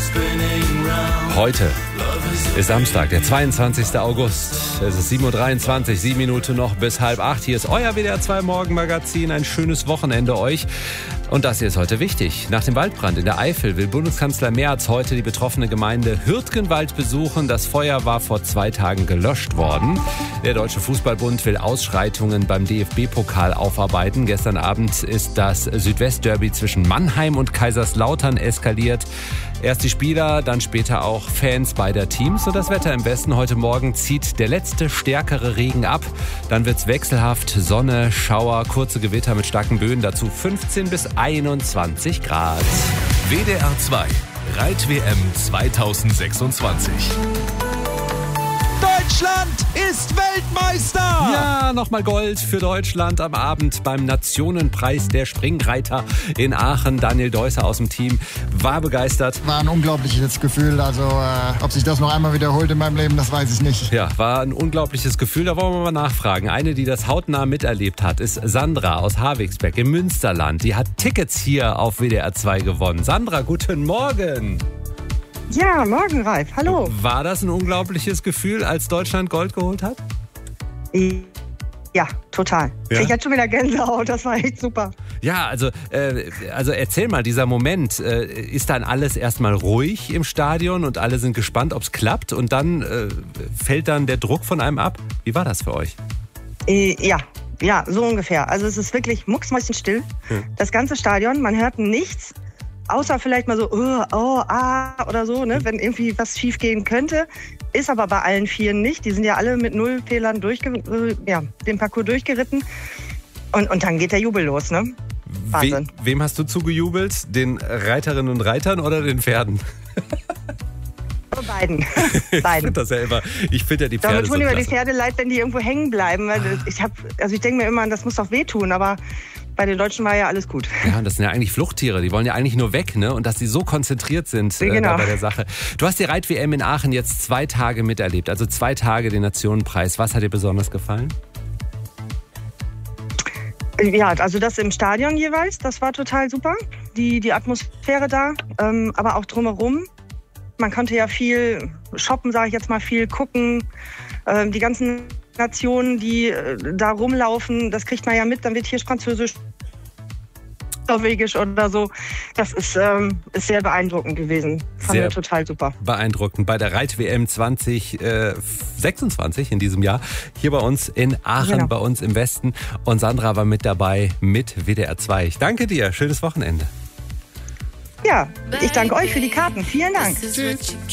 Heute ist Samstag, der 22. August. Es ist 7.23 Uhr, 7 Minuten noch bis 7:30. Hier ist euer WDR 2 Morgenmagazin. Ein schönes Wochenende euch. Und das hier ist heute wichtig. Nach dem Waldbrand in der Eifel will Bundeskanzler Merz heute die betroffene Gemeinde Hürtgenwald besuchen. Das Feuer war vor 2 Tagen gelöscht worden. Der Deutsche Fußballbund will Ausschreitungen beim DFB-Pokal aufarbeiten. Gestern Abend ist das Südwestderby zwischen Mannheim und Kaiserslautern eskaliert. Erst die Spieler, dann später auch Fans beider Teams. Und das Wetter im Westen: heute Morgen zieht der letzte stärkere Regen ab. Dann wird's wechselhaft, Sonne, Schauer, kurze Gewitter mit starken Böen. Dazu 15 bis 21 Grad. WDR 2 Reit-WM 2026. Deutschland ist Weltmeister! Ja, nochmal Gold für Deutschland am Abend beim Nationenpreis der Springreiter in Aachen. Daniel Deusser aus dem Team war begeistert. War ein unglaubliches Gefühl. Also, ob sich das noch einmal wiederholt in meinem Leben, das weiß ich nicht. Ja, war ein unglaubliches Gefühl. Da wollen wir mal nachfragen. Eine, die das hautnah miterlebt hat, ist Sandra aus Havigsbeck im Münsterland. Die hat Tickets hier auf WDR 2 gewonnen. Sandra, guten Morgen. Ja, morgen, Ralf. Hallo. War das ein unglaubliches Gefühl, als Deutschland Gold geholt hat? Ja, total. Ja? Ich hatte schon wieder Gänsehaut, das war echt super. Ja, also erzähl mal, dieser Moment, ist dann alles erstmal ruhig im Stadion und alle sind gespannt, ob es klappt und dann fällt dann der Druck von einem ab? Wie war das für euch? Ja, so ungefähr. Also es ist wirklich mucksmäuschenstill. Das ganze Stadion, man hört nichts. Außer vielleicht mal so, oder so, ne, wenn irgendwie was schief gehen könnte. Ist aber bei allen Vieren nicht. Die sind ja alle mit 0 Fehlern den Parcours durchgeritten. Und dann geht der Jubel los, ne? Wahnsinn. Wem hast du zugejubelt? Den Reiterinnen und Reitern oder den Pferden? Beiden. Ich finde ja die Pferde Damit tun so über klasse. die Pferde leid, wenn die irgendwo hängen bleiben. Weil ich denke mir immer, das muss doch wehtun, aber bei den Deutschen war ja alles gut. Ja, das sind ja eigentlich Fluchttiere, die wollen ja eigentlich nur weg, ne? Und dass die so konzentriert sind Genau. bei der Sache. Du hast die Reit-WM in Aachen jetzt 2 Tage miterlebt, also 2 Tage den Nationenpreis. Was hat dir besonders gefallen? Ja, also das im Stadion jeweils, das war total super. Die Atmosphäre da, aber auch drumherum. Man konnte ja viel shoppen, sage ich jetzt mal, viel gucken. Die ganzen Nationen, die da rumlaufen, das kriegt man ja mit. Dann wird hier Französisch, Norwegisch oder so. Das ist sehr beeindruckend gewesen. Fand ich total super. Beeindruckend. Bei der Reit-WM 2026 in diesem Jahr. Hier bei uns in Aachen, Genau. bei uns im Westen. Und Sandra war mit dabei mit WDR 2. Ich danke dir. Schönes Wochenende. Ja, ich danke euch für die Karten. Vielen Dank. Tschüss.